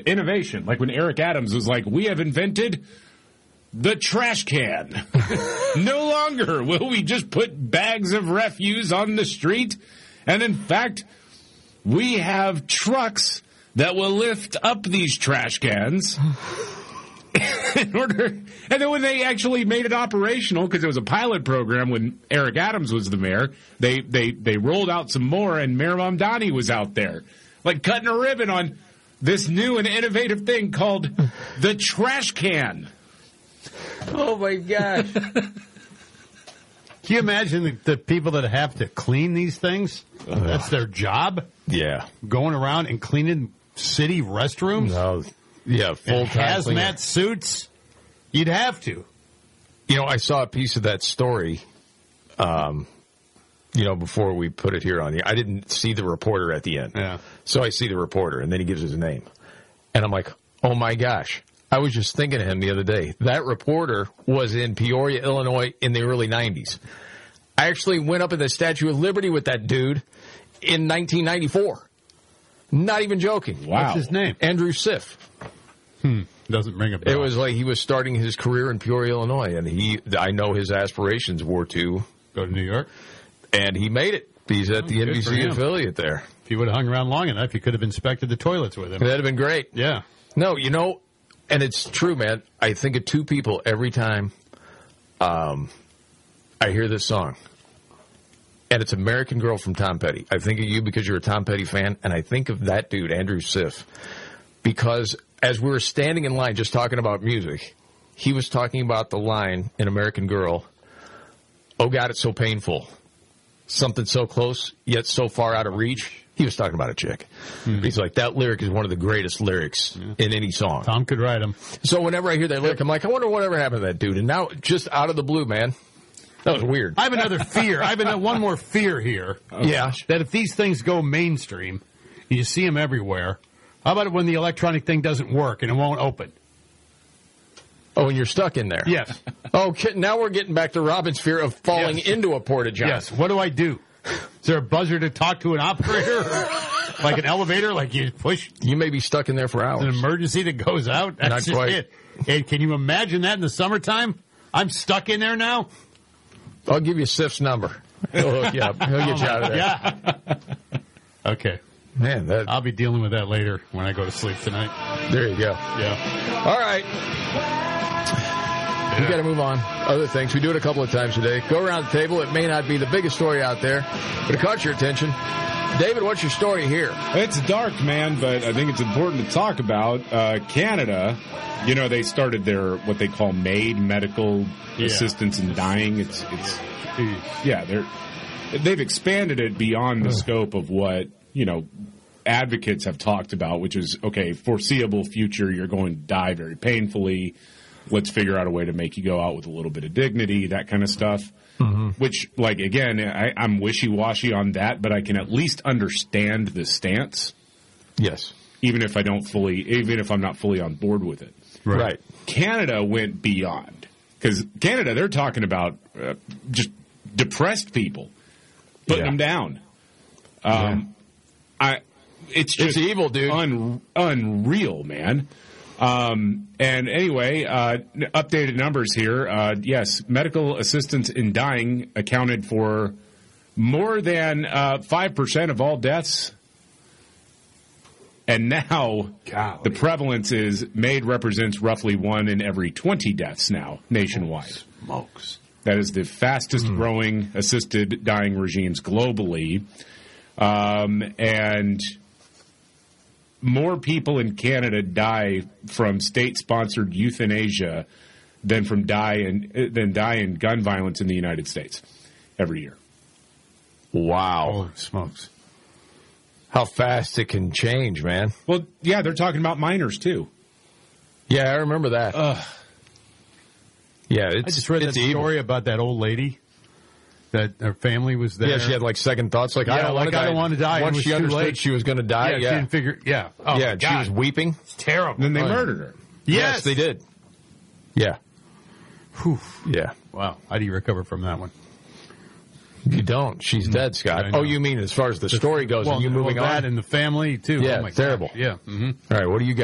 innovation. Like when Eric Adams was like, we have invented the trash can. No longer will we just put bags of refuse on the street. And in fact, we have trucks that will lift up these trash cans. And then when they actually made it operational, because it was a pilot program when Eric Adams was the mayor, they rolled out some more, and Mayor Mamdani was out there, like cutting a ribbon on this new and innovative thing called the trash can. Oh, my gosh. Can you imagine the people that have to clean these things? That's their job? Yeah. Going around and cleaning city restrooms? No. Yeah, full-time hazmat suits? You'd have to. You know, I saw a piece of that story, before we put it here on the. I didn't see the reporter at the end. Yeah. So I see the reporter, and then he gives his name. And I'm like, oh, my gosh. I was just thinking of him the other day. That reporter was in Peoria, Illinois in the early 90s. I actually went up in the Statue of Liberty with that dude in 1994. Not even joking. Wow. What's his name? Andrew Sif. Doesn't ring a bell. It was like he was starting his career in Peoria, Illinois, and I know his aspirations were to go to New York, and he made it. He's at the NBC affiliate there. If he would have hung around long enough, he could have inspected the toilets with him. That'd have been great. Yeah. No, and it's true, man. I think of two people every time I hear this song, and it's American Girl from Tom Petty. I think of you because you're a Tom Petty fan, and I think of that dude, Andrew Sif, because as we were standing in line just talking about music, he was talking about the line in American Girl, oh, God, it's so painful. Something so close, yet so far out of reach. He was talking about a chick. Mm-hmm. He's like, that lyric is one of the greatest lyrics in any song. Tom could write them. So whenever I hear that lyric, I'm like, I wonder whatever happened to that dude. And now, just out of the blue, man, that was weird. I have another fear. I have one more fear here. Yeah. That if these things go mainstream, you see them everywhere, how about when the electronic thing doesn't work and it won't open? Oh, and you're stuck in there. Yes. Okay, now we're getting back to Robin's fear of falling into a porta-john. Yes. What do I do? Is there a buzzer to talk to an operator? Like an elevator, like you push? You may be stuck in there for hours. An emergency that goes out? That's Not just quite. it. And can you imagine that in the summertime? I'm stuck in there now? I'll give you Sif's number. He'll hook you up. He'll get you out of there. Yeah. Okay. Man, I'll be dealing with that later when I go to sleep tonight. There you go. Yeah. All right. We got to move on. Other things. We do it a couple of times today. Go around the table. It may not be the biggest story out there, but it caught your attention. David, what's your story here? It's dark, man, but I think it's important to talk about. Canada, they started their, what they call MAID, medical assistance in dying. They've expanded it beyond the scope of what, advocates have talked about, which is, okay, foreseeable future, you're going to die very painfully. Let's figure out a way to make you go out with a little bit of dignity, that kind of stuff. Mm-hmm. Which, again, I'm wishy-washy on that, but I can at least understand the stance. Yes. Even if I'm not fully on board with it. Right. Canada went beyond. Because Canada, they're talking about just depressed people, putting them down. It's evil, dude. Unreal, man. And anyway, updated numbers here. Yes, medical assistance in dying accounted for more than 5% of all deaths. And now the prevalence is MAID represents roughly 1 in every 20 deaths now nationwide. Smokes. That is the fastest growing assisted dying regimes globally. And more people in Canada die from state-sponsored euthanasia than die in gun violence in the United States every year. Wow. Holy smokes. How fast it can change, man. Well, yeah, they're talking about minors, too. Yeah, I remember that. Yeah, I just read that story about that old lady. That her family was there. Yeah, she had second thoughts. I don't want to die. Once she understood she was going to die, she didn't figure. Yeah. Oh, yeah, she was weeping. It's terrible. And then they murdered her. Yes, they did. Yeah. Whew. Yeah. Wow. How do you recover from that one? You don't. She's dead, Scott. Oh, you mean as far as the story goes, and you moving on? That and the family, too. Yeah, oh my terrible. God. Yeah. Mm-hmm. All right, what do you got?